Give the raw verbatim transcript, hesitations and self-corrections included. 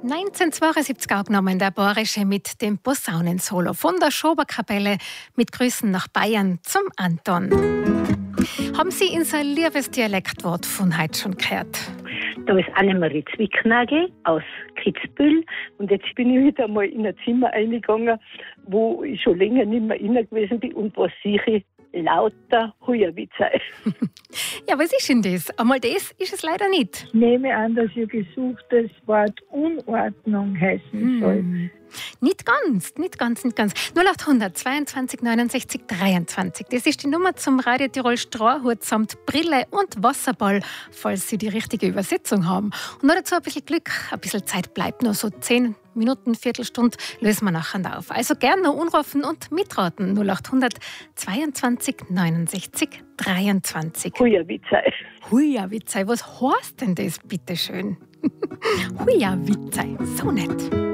neunzehnhundertzweiundsiebzig aufgenommen, der Bayerische mit dem Posaunensolo von der Schoberkapelle mit Grüßen nach Bayern zum Anton. Haben Sie in so ein liebes Dialektwort von heute schon gehört? Da ist Annemarie Zwicknagel aus Kitzbühel und jetzt bin ich wieder mal in ein Zimmer eingegangen, wo ich schon länger nicht mehr inne gewesen bin und was sehe ich? Lauter Huierwitze. Ja, was ist denn das? Einmal das ist es leider nicht. Ich nehme an, dass Ihr gesuchtes Wort Unordnung heißen Hm. soll. Nicht ganz, nicht ganz, nicht ganz. null achthundert zweiundzwanzig neunundsechzig dreiundzwanzig. Das ist die Nummer zum Radio Tirol Strohhut samt Brille und Wasserball, falls Sie die richtige Übersetzung haben. Und noch dazu ein bisschen Glück, ein bisschen Zeit bleibt noch, so zehn Minuten, Viertelstunde lösen wir nachher auf. Also gerne noch anrufen und mitraten. null achthundert zweiundzwanzig neunundsechzig dreiundzwanzig. Huierwitze. Huierwitze, was heißt denn das, bitteschön? Huierwitze, so nett.